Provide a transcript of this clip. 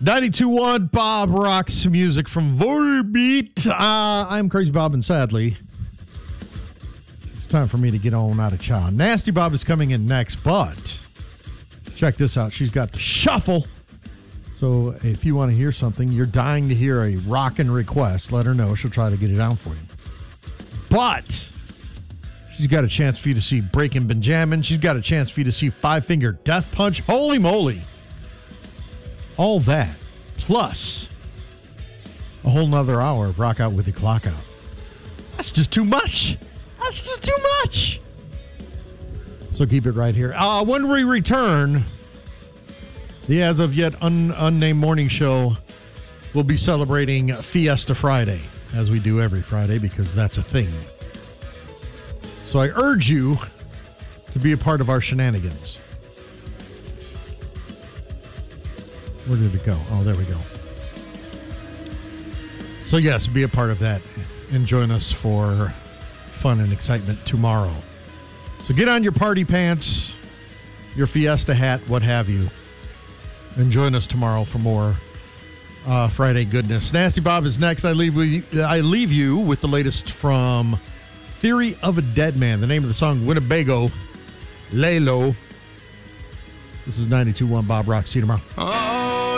92.1 Bob rocks music from Volbeat. I'm Crazy Bob, and sadly, it's time for me to get on out of cha. Nasty Bob is coming in next, but check this out. She's got the shuffle. So if you want to hear something, you're dying to hear a rockin' request, let her know. She'll try to get it on for you. But she's got a chance for you to see Breaking Benjamin. She's got a chance for you to see Five Finger Death Punch. Holy moly. All that, plus a whole nother hour of Rock Out with the Clock Out. That's just too much. That's just too much. So keep it right here. When we return, the as of yet unnamed morning show will be celebrating Fiesta Friday, as we do every Friday, because that's a thing. So I urge you to be a part of our shenanigans. Where did it go? Oh, there we go. So, yes, be a part of that and join us for fun and excitement tomorrow. So get on your party pants, your Fiesta hat, what have you, and join us tomorrow for more Friday goodness. Nasty Bob is next. I leave you with the latest from Theory of a Dead Man. The name of the song, Winnebago, Lay Low. This is 92.1 Bob Rock. See you tomorrow.